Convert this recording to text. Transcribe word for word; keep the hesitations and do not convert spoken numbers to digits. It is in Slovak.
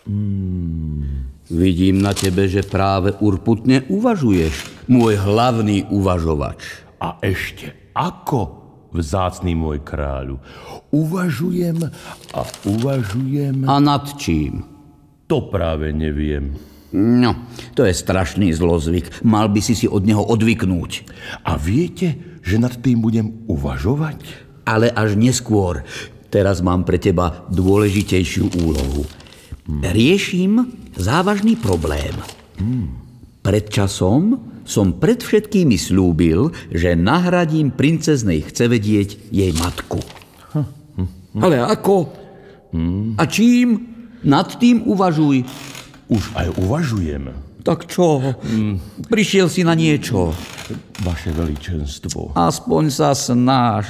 Hmm. Vidím na tebe, že práve urputne uvažuješ, môj hlavný uvažovač. A ešte ako, vzácny môj kráľu, uvažujem a uvažujem... A nad čím? To práve neviem. No, to je strašný zlozvyk. Mal by si si od neho odvyknúť. A viete, že nad tým budem uvažovať? Ale až neskôr. Teraz mám pre teba dôležitejšiu úlohu. Hmm. Riešim závažný problém. Hmm. Pred časom som pred všetkými slúbil, že nahradím princeznej chcevedieť jej matku. Hm. Hm. Ale ako? Hmm. A čím? Nad tým uvažuj. Už aj uvažujem. Tak čo? Hmm. Prišiel si na niečo. Vaše veličenstvo. Aspoň sa snáš.